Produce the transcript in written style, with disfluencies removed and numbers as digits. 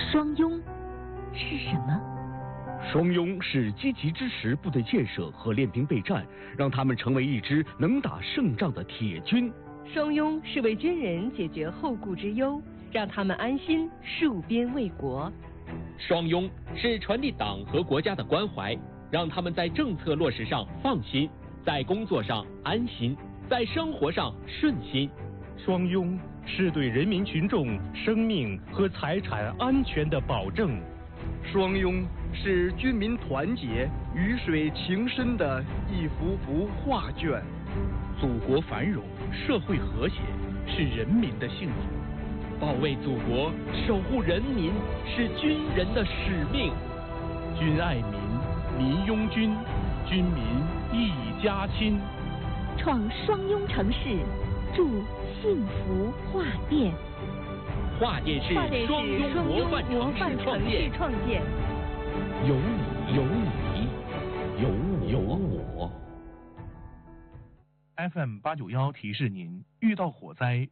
双拥是什么？ 双拥是积极支持部队建设和练兵备战，让他们成为一支能打胜仗的铁军。 双拥是为军人解决后顾之忧，让他们安心戍边卫国。 双拥是传递党和国家的关怀，让他们在政策落实上放心，在工作上安心，在生活上顺心。 双拥是对人民群众生命和财产安全的保证。 双拥是军民团结、鱼水情深的一幅幅画卷。 祖国繁荣，社会和谐，是人民的幸福。 保卫祖国，守护人民，是军人的使命。 军爱民，民拥军，军民一家亲。 创双拥城市，筑幸福画店。 画店是双拥模范城市创建。 有你，有你，有我。 FM891提示您：遇到火灾